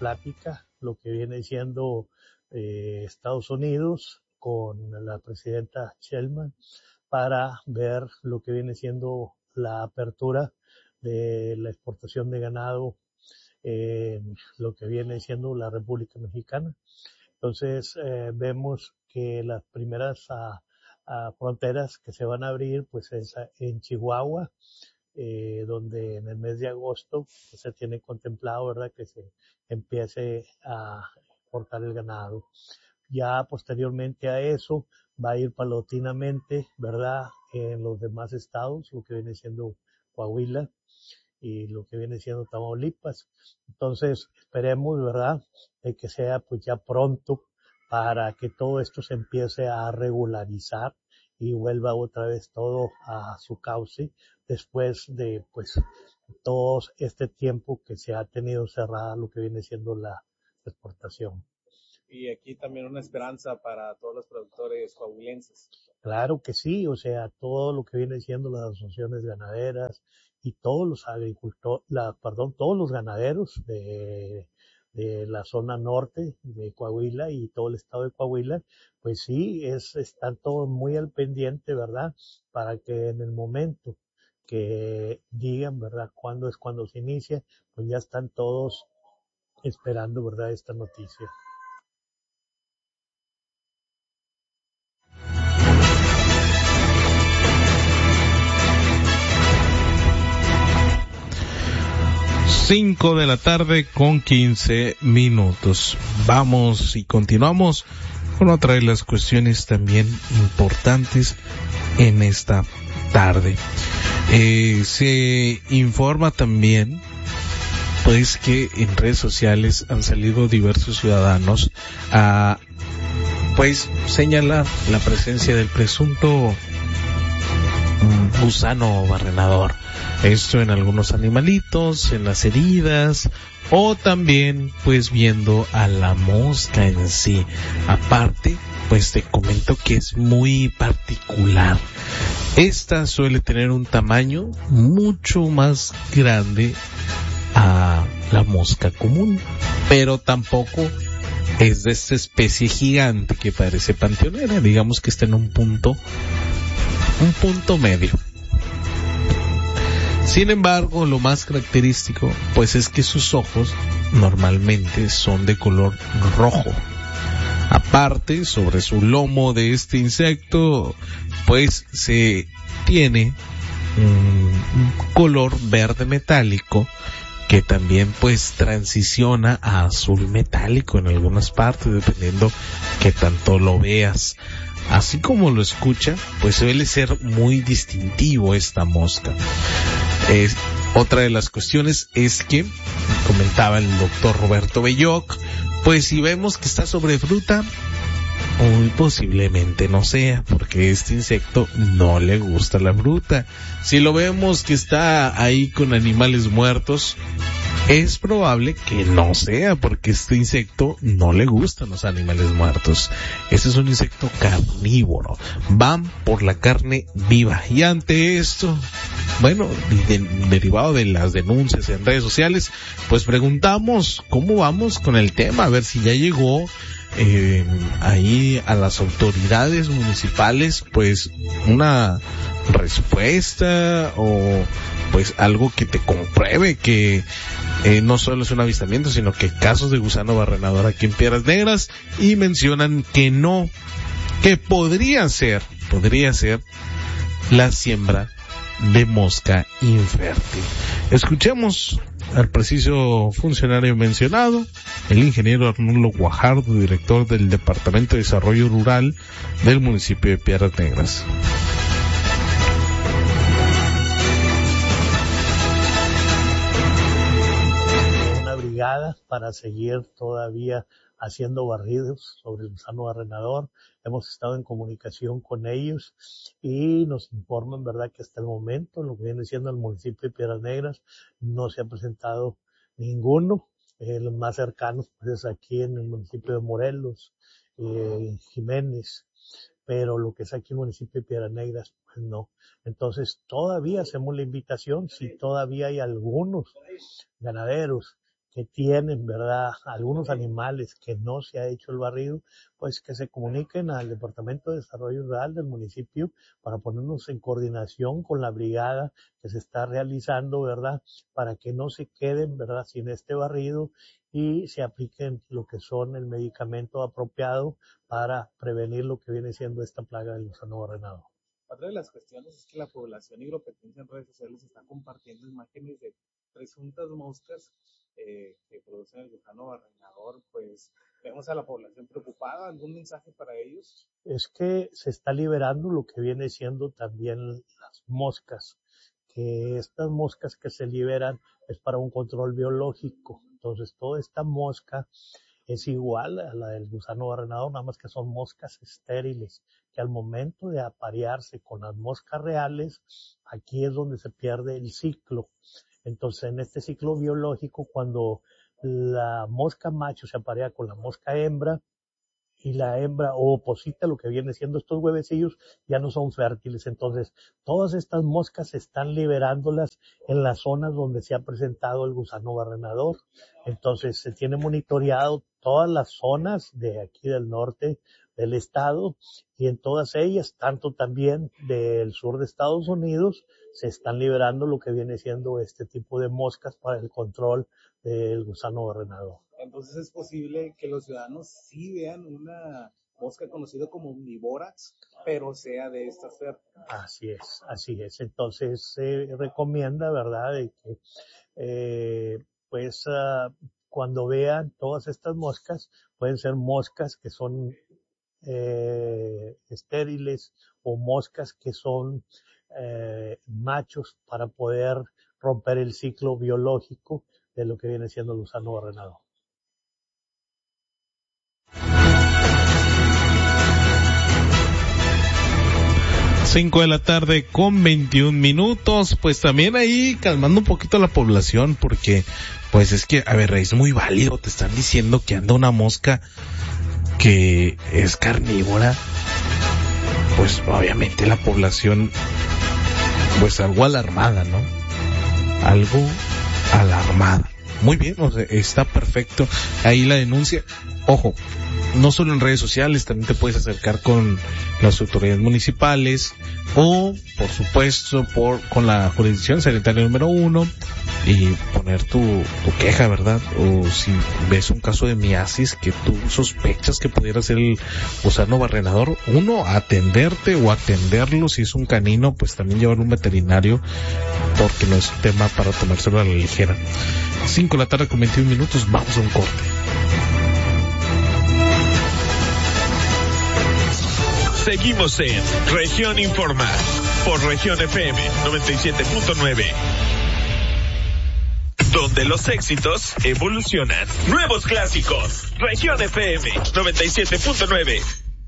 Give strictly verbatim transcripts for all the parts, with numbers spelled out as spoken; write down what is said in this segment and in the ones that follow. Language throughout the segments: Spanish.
plática lo que viene siendo eh, Estados Unidos con la presidenta Sheinbaum para ver lo que viene siendo la apertura de la exportación de ganado en lo que viene siendo la República Mexicana. Entonces eh, vemos que las primeras a, a fronteras que se van a abrir pues es en Chihuahua, eh, donde en el mes de agosto pues, se tiene contemplado, ¿verdad?, que se empiece a exportar el ganado. Ya posteriormente a eso va a ir paulatinamente, ¿verdad?, en los demás estados, lo que viene siendo Coahuila y lo que viene siendo Tamaulipas. Entonces esperemos, ¿verdad?, de que sea pues ya pronto para que todo esto se empiece a regularizar y vuelva otra vez todo a su cauce después de pues todo este tiempo que se ha tenido cerrada lo que viene siendo la exportación. Y aquí también una esperanza para todos los productores coahuilenses. Claro que sí, o sea, todo lo que viene siendo las asociaciones ganaderas y todos los agricultores, la, perdón, todos los ganaderos de, de la zona norte de Coahuila y todo el estado de Coahuila, pues sí, es, están todos muy al pendiente, ¿verdad? Para que en el momento que digan, ¿verdad?, cuándo es cuando se inicia, pues ya están todos esperando, ¿verdad?, esta noticia. Cinco de la tarde con quince minutos. Vamos y continuamos con otra de las cuestiones también importantes en esta tarde. Eh, se informa también pues que en redes sociales han salido diversos ciudadanos a pues señalar la presencia del presunto gusano barrenador. Esto en algunos animalitos, en las heridas, o también pues viendo a la mosca en sí. Aparte, pues te comento que es muy particular. Esta suele tener un tamaño mucho más grande a la mosca común, pero tampoco es de esta especie gigante que parece panteonera. Digamos que está en un punto, un punto medio. Sin embargo, lo más característico, pues es que sus ojos normalmente son de color rojo. Aparte, sobre su lomo de este insecto, pues se tiene un color verde metálico que también pues transiciona a azul metálico en algunas partes, dependiendo que tanto lo veas. Así como lo escucha, pues suele ser muy distintivo esta mosca. Eh, otra de las cuestiones es que, comentaba el doctor Roberto Belloc, pues si vemos que está sobre fruta, muy posiblemente no sea, porque este insecto no le gusta la fruta. Si lo vemos que está ahí con animales muertos, es probable que no sea, porque este insecto no le gustan los animales muertos. Este es un insecto carnívoro, van por la carne viva. Y ante esto, bueno, de, derivado de las denuncias en redes sociales, pues preguntamos cómo vamos con el tema, a ver si ya llegó eh, ahí a las autoridades municipales pues una respuesta o pues algo que te compruebe que eh, no solo es un avistamiento, sino que casos de gusano barrenador aquí en Piedras Negras, y mencionan que no, que podría ser, podría ser la siembra de mosca infértil. Escuchemos al preciso funcionario mencionado, el ingeniero Arnulfo Guajardo, director del Departamento de Desarrollo Rural del municipio de Piedras Negras. Una brigada para seguir todavía haciendo barridos sobre el gusano barrenador. Hemos estado en comunicación con ellos y nos informan, verdad, que hasta el momento, lo que viene siendo el municipio de Piedras Negras, no se ha presentado ninguno. Eh, los más cercanos pues es aquí en el municipio de Morelos, eh, Jiménez, pero lo que es aquí en el municipio de Piedras Negras, pues no. Entonces todavía hacemos la invitación, si todavía hay algunos ganaderos que tienen, ¿verdad?, algunos animales que no se ha hecho el barrido, pues que se comuniquen al Departamento de Desarrollo Rural del municipio para ponernos en coordinación con la brigada que se está realizando, ¿verdad?, para que no se queden, ¿verdad?, sin este barrido y se apliquen lo que son el medicamento apropiado para prevenir lo que viene siendo esta plaga del gusano barrenador. Otra de las cuestiones es que la población hidropetense en redes sociales está compartiendo imágenes de presuntas moscas eh, que producen el gusano barrenador. Pues vemos a la población preocupada. ¿Algún mensaje para ellos? Es que se está liberando lo que viene siendo también las moscas, que estas moscas que se liberan es para un control biológico. Entonces toda esta mosca es igual a la del gusano barrenador, nada más que son moscas estériles, que al momento de aparearse con las moscas reales, aquí es donde se pierde el ciclo. Entonces, en este ciclo biológico, cuando la mosca macho se aparea con la mosca hembra, y la hembra oposita, lo que viene siendo estos huevecillos, ya no son fértiles. Entonces, todas estas moscas están liberándolas en las zonas donde se ha presentado el gusano barrenador. Entonces, se tiene monitoreado todas las zonas de aquí del norte del estado y en todas ellas, tanto también del sur de Estados Unidos, se están liberando lo que viene siendo este tipo de moscas para el control del gusano barrenador. Entonces es posible que los ciudadanos sí vean una mosca conocida como omnívorax, pero sea de esta fértil. Así es, así es. Entonces se recomienda, ¿verdad?, de que eh, pues uh, cuando vean todas estas moscas, pueden ser moscas que son eh, estériles o moscas que son eh, machos para poder romper el ciclo biológico de lo que viene siendo el gusano barrenador. cinco de la tarde con veintiún minutos, pues también ahí calmando un poquito a la población, porque pues es que, a ver, es muy válido, te están diciendo que anda una mosca que es carnívora, pues obviamente la población pues algo alarmada, ¿no? Algo alarmada. Muy bien, o sea, está perfecto ahí la denuncia. Ojo, no solo en redes sociales, también te puedes acercar con las autoridades municipales o, por supuesto, por con la jurisdicción sanitaria número uno y poner tu, tu queja, ¿verdad? O si ves un caso de miasis que tú sospechas que pudiera ser el gusano barrenador, uno, atenderte o atenderlo. Si es un canino, pues también llevar un veterinario, porque no es un tema para tomárselo a la ligera. cinco de la tarde con veintiún minutos, vamos a un corte. Seguimos en Región Informa por Región F M noventa y siete punto nueve, donde los éxitos evolucionan. Nuevos clásicos. Región F M noventa y siete punto nueve.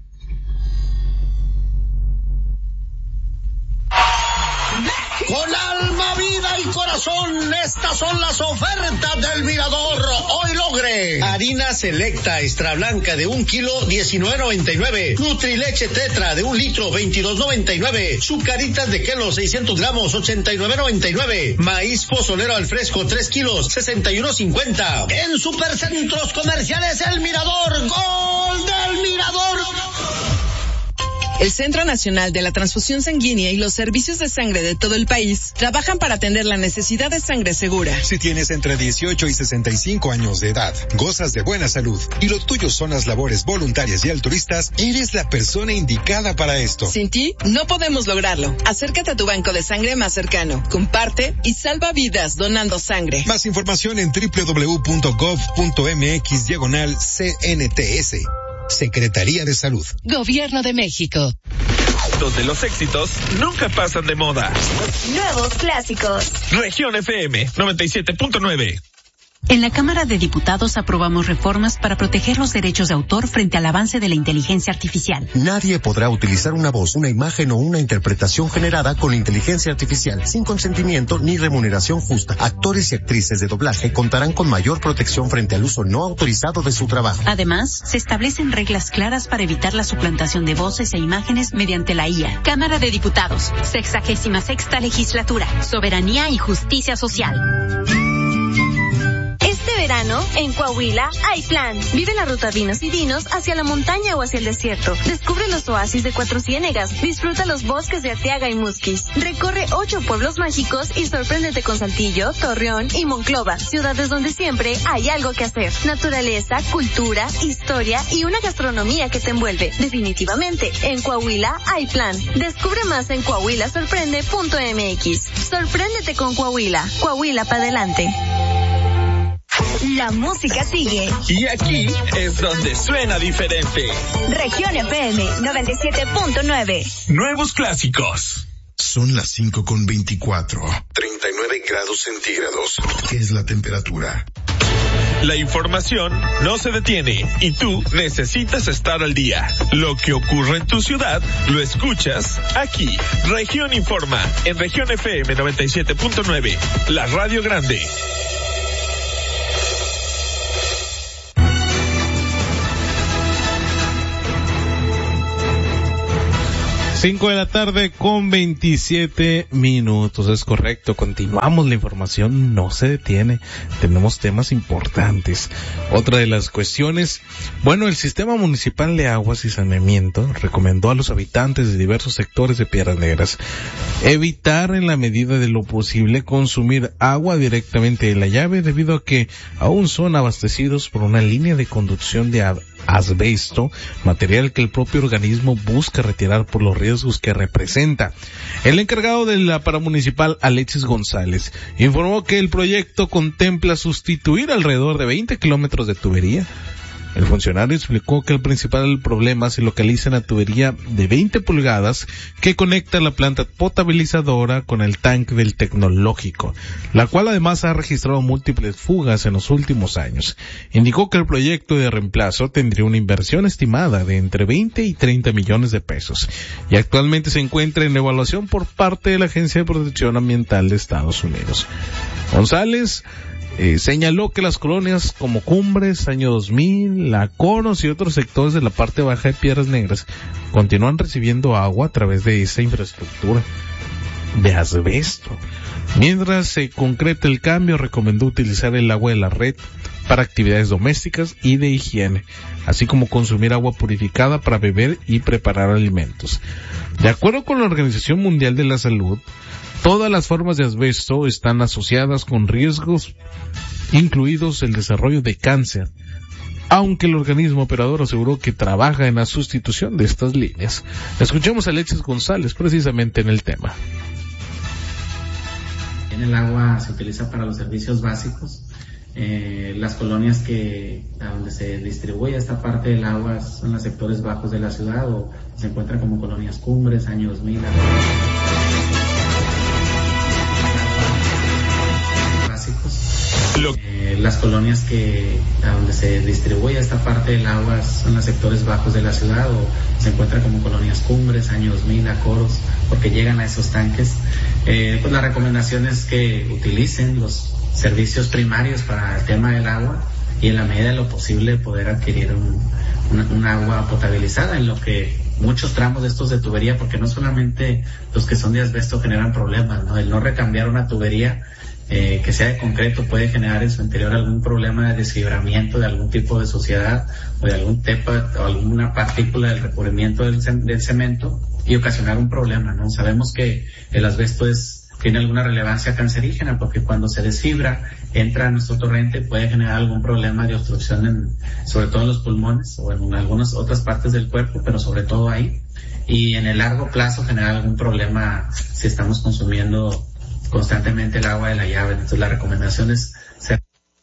Con alma, vida y corazón, estas son las ofertas del Mirador. Hoy logre harina selecta extra blanca de un kilo, diecinueve noventa y nueve. Nutrileche tetra de un litro, veintidós noventa y nueve. Sucaritas de kilo, seiscientos gramos, ochenta y nueve noventa y nueve. Maíz pozolero al fresco, tres kilos, sesenta y uno cincuenta. En Supercentros Comerciales El Mirador, gol del Mirador. El Centro Nacional de la Transfusión Sanguínea y los servicios de sangre de todo el país trabajan para atender la necesidad de sangre segura. Si tienes entre dieciocho y sesenta y cinco años de edad, gozas de buena salud y lo tuyo son las labores voluntarias y altruistas, eres la persona indicada para esto. Sin ti, no podemos lograrlo. Acércate a tu banco de sangre más cercano, comparte y salva vidas donando sangre. Más información en doble u doble u doble u punto gov punto mx diagonal C N T S. Secretaría de Salud. Gobierno de México. Donde los éxitos nunca pasan de moda. Nuevos clásicos. Región F M noventa y siete punto nueve. En la Cámara de Diputados aprobamos reformas para proteger los derechos de autor frente al avance de la inteligencia artificial. Nadie podrá utilizar una voz, una imagen o una interpretación generada con inteligencia artificial sin consentimiento ni remuneración justa. Actores y actrices de doblaje contarán con mayor protección frente al uso no autorizado de su trabajo. Además, se establecen reglas claras para evitar la suplantación de voces e imágenes mediante la I A. Cámara de Diputados, sexagésima sexta legislatura, soberanía y justicia social. Este verano verano, en Coahuila hay plan. Vive la ruta Vinos y Vinos hacia la montaña o hacia el desierto. Descubre los oasis de Cuatro Ciénegas. Disfruta los bosques de Arteaga y Musquis. Recorre ocho pueblos mágicos y sorpréndete con Saltillo, Torreón y Monclova, ciudades donde siempre hay algo que hacer. Naturaleza, cultura, historia y una gastronomía que te envuelve. Definitivamente, en Coahuila hay plan. Descubre más en coahuila sorprende punto m x. Sorpréndete con Coahuila. Coahuila para adelante. La música sigue. Y aquí es donde suena diferente. Región F M noventa y siete punto nueve. Nuevos clásicos. Son las cinco con veinticuatro. treinta y nueve grados centígrados. ¿Qué es la temperatura? La información no se detiene y tú necesitas estar al día. Lo que ocurre en tu ciudad lo escuchas aquí. Región Informa en Región F M noventa y siete punto nueve, la radio grande. Cinco de la tarde con veintisiete minutos, es correcto. Continuamos, la información no se detiene. Tenemos temas importantes. Otra de las cuestiones, bueno, el Sistema Municipal de Aguas y Saneamiento recomendó a los habitantes de diversos sectores de Piedras Negras evitar en la medida de lo posible consumir agua directamente de la llave, debido a que aún son abastecidos por una línea de conducción de agua asbesto, material que el propio organismo busca retirar por los riesgos que representa. El encargado de la paramunicipal, Alexis González, informó que el proyecto contempla sustituir alrededor de veinte kilómetros de tubería. El funcionario explicó que el principal problema se localiza en la tubería de veinte pulgadas que conecta la planta potabilizadora con el tanque del tecnológico, la cual además ha registrado múltiples fugas en los últimos años. Indicó que el proyecto de reemplazo tendría una inversión estimada de entre veinte y treinta millones de pesos y actualmente se encuentra en evaluación por parte de la Agencia de Protección Ambiental de Estados Unidos. González Eh, señaló que las colonias como Cumbres, Año dos mil, La Conos y otros sectores de la parte baja de Piedras Negras continúan recibiendo agua a través de esa infraestructura de asbesto. Mientras se concreta el cambio, recomendó utilizar el agua de la red para actividades domésticas y de higiene, así como consumir agua purificada para beber y preparar alimentos. De acuerdo con la Organización Mundial de la Salud, todas las formas de asbesto están asociadas con riesgos, incluidos el desarrollo de cáncer, aunque el organismo operador aseguró que trabaja en la sustitución de estas líneas. Escuchemos a Alexis González precisamente en el tema. El agua se utiliza para los servicios básicos. Eh, las colonias que a donde se distribuye esta parte del agua son los sectores bajos de la ciudad, o se encuentran como colonias Cumbres, Año dos mil. Eh, las colonias que a donde se distribuye esta parte del agua son los sectores bajos de la ciudad, o se encuentran como colonias Cumbres, Año dos mil, Coros, porque llegan a esos tanques. Eh, pues la recomendación es que utilicen los servicios primarios para el tema del agua y en la medida de lo posible poder adquirir un, una, un agua potabilizada, en lo que muchos tramos de estos de tubería, porque no solamente los que son de asbesto generan problemas, ¿no? El no recambiar una tubería Eh, que sea de concreto puede generar en su interior algún problema de desfibramiento de algún tipo de suciedad o de algún tepa o alguna partícula del recubrimiento del, del cemento y ocasionar un problema, ¿no? Sabemos que el asbesto es, tiene alguna relevancia cancerígena porque cuando se desfibra, entra a nuestro torrente, puede generar algún problema de obstrucción en, sobre todo en los pulmones o en algunas otras partes del cuerpo, pero sobre todo ahí, y en el largo plazo generar algún problema si estamos consumiendo constantemente el agua de la llave. Entonces la recomendación es ser...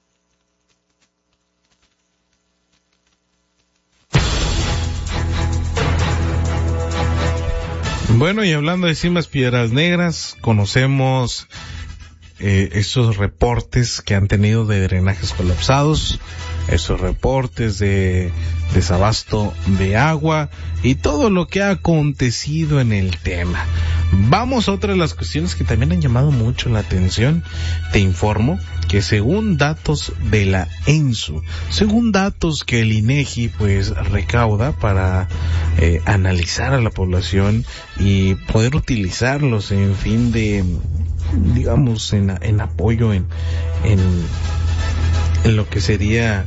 Bueno, y hablando de Cimas Piedras Negras, conocemos eh, esos reportes que han tenido de drenajes colapsados, esos reportes de desabasto de agua y todo lo que ha acontecido en el tema. Vamos a otra de las cuestiones que también han llamado mucho la atención. Te informo que según datos de la ENSU, según datos que el INEGI pues recauda para eh, analizar a la población y poder utilizarlos en fin de, digamos, en, en apoyo en, en en lo que sería,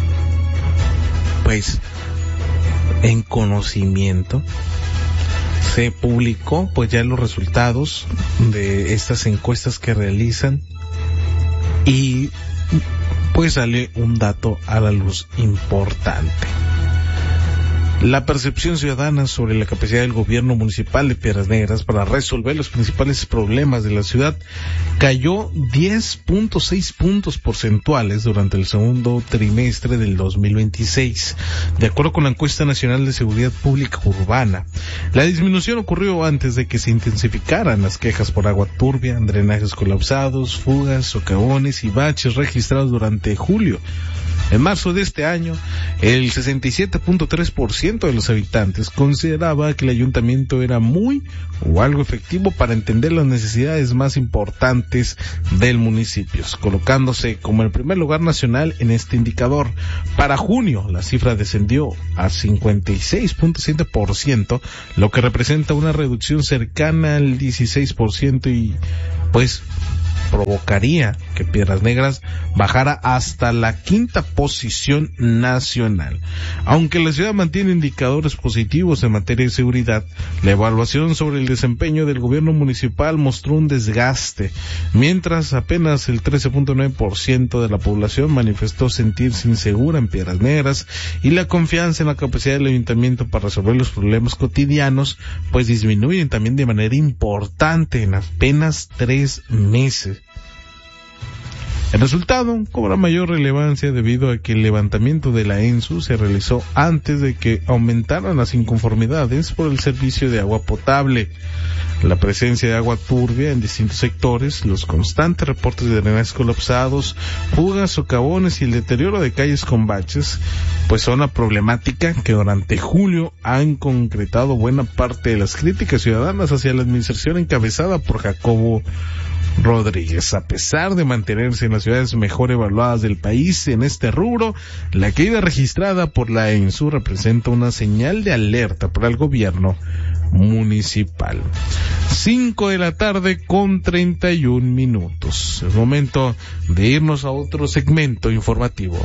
pues, en conocimiento, se publicó pues ya los resultados de estas encuestas que realizan y pues sale un dato a la luz importante. La percepción ciudadana sobre la capacidad del gobierno municipal de Piedras Negras para resolver los principales problemas de la ciudad cayó diez punto seis puntos porcentuales durante el segundo trimestre del dos mil veintiséis, de acuerdo con la encuesta nacional de seguridad pública urbana. La disminución ocurrió antes de que se intensificaran las quejas por agua turbia, drenajes colapsados, fugas, socavones y baches registrados durante julio. En marzo de este año, el sesenta y siete punto tres por ciento de los habitantes consideraba que el ayuntamiento era muy o algo efectivo para entender las necesidades más importantes del municipio, colocándose como el primer lugar nacional en este indicador. Para junio, la cifra descendió a cincuenta y seis punto siete por ciento, lo que representa una reducción cercana al dieciséis por ciento y, pues, provocaría que Piedras Negras bajara hasta la quinta posición nacional. Aunque la ciudad mantiene indicadores positivos en materia de seguridad, la evaluación sobre el desempeño del gobierno municipal mostró un desgaste, mientras apenas el trece punto nueve por ciento de la población manifestó sentirse insegura en Piedras Negras y la confianza en la capacidad del ayuntamiento para resolver los problemas cotidianos pues disminuyen también de manera importante en apenas tres meses. El resultado cobra mayor relevancia debido a que el levantamiento de la ENSU se realizó antes de que aumentaran las inconformidades por el servicio de agua potable. La presencia de agua turbia en distintos sectores, los constantes reportes de drenajes colapsados, fugas, socavones y el deterioro de calles con baches, pues son la problemática que durante julio han concretado buena parte de las críticas ciudadanas hacia la administración encabezada por Jacobo Rodríguez. A pesar de mantenerse en las ciudades mejor evaluadas del país en este rubro, la caída registrada por la ENSU representa una señal de alerta para el gobierno municipal. Cinco de la tarde con treinta y un minutos. Es momento de irnos a otro segmento informativo.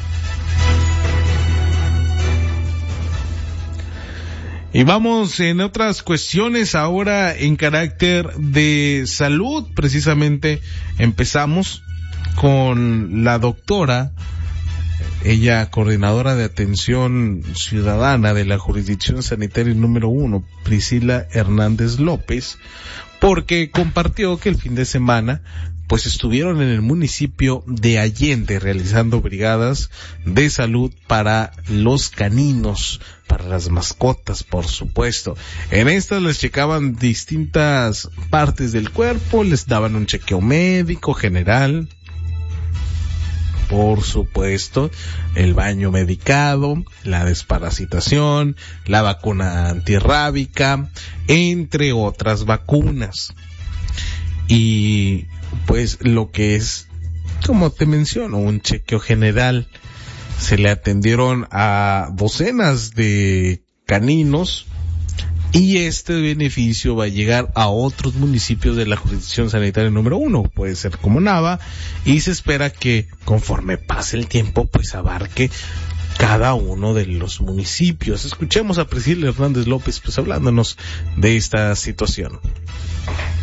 Y vamos en otras cuestiones ahora en carácter de salud. Precisamente empezamos con la doctora, ella coordinadora de atención ciudadana de la jurisdicción sanitaria número uno, Priscila Hernández López, porque compartió que el fin de semana pues estuvieron en el municipio de Allende realizando brigadas de salud para los caninos, para las mascotas, por supuesto. En estas les checaban distintas partes del cuerpo, les daban un chequeo médico general, por supuesto, el baño medicado, la desparasitación, la vacuna antirrábica, entre otras vacunas. Y pues lo que es, como te menciono, un chequeo general. Se le atendieron a docenas de caninos y este beneficio va a llegar a otros municipios de la jurisdicción sanitaria número uno, puede ser como Nava, y se espera que conforme pase el tiempo pues abarque cada uno de los municipios. Escuchemos a Priscila Hernández López pues hablándonos de esta situación.